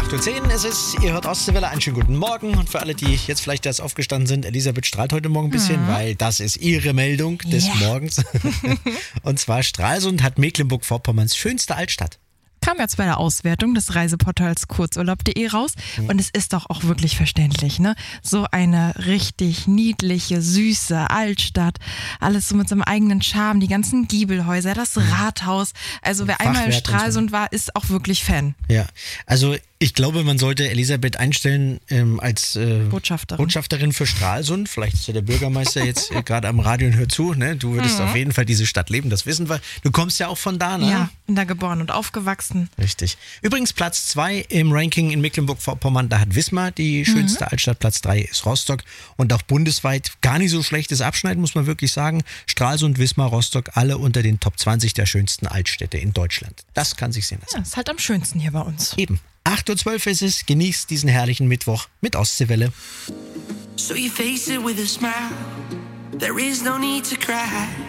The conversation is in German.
8:10 Uhr ist es, ihr hört Ostseewelle, einen schönen guten Morgen. Und für alle, die jetzt vielleicht erst aufgestanden sind, Elisabeth strahlt heute Morgen ein bisschen, weil das ist ihre Meldung des Morgens. Und zwar Stralsund hat Mecklenburg-Vorpommerns schönste Altstadt. Kam jetzt bei der Auswertung des Reiseportals kurzurlaub.de raus und es ist doch auch wirklich verständlich, ne? So eine richtig niedliche, süße Altstadt, alles so mit seinem eigenen Charme, die ganzen Giebelhäuser, das Rathaus. Also wer einmal in Stralsund war, ist auch wirklich Fan. Ja, also ich glaube, man sollte Elisabeth einstellen als Botschafterin für Stralsund. Vielleicht ist ja der Bürgermeister jetzt gerade am Radio und hört zu. Ne? Du würdest auf jeden Fall diese Stadt leben, das wissen wir. Du kommst ja auch von da, ne? Ja, bin da geboren und aufgewachsen. Richtig. Übrigens Platz 2 im Ranking in Mecklenburg-Vorpommern, da hat Wismar die schönste Altstadt. Platz 3 ist Rostock. Und auch bundesweit gar nicht so schlechtes Abschneiden, muss man wirklich sagen. Stralsund, Wismar, Rostock, alle unter den Top 20 der schönsten Altstädte in Deutschland. Das kann sich sehen lassen. Ja, ist halt am schönsten hier bei uns. Eben. 8:12 Uhr ist es. Genießt diesen herrlichen Mittwoch mit Ostseewelle. So you face it with a smile. There is no need to cry.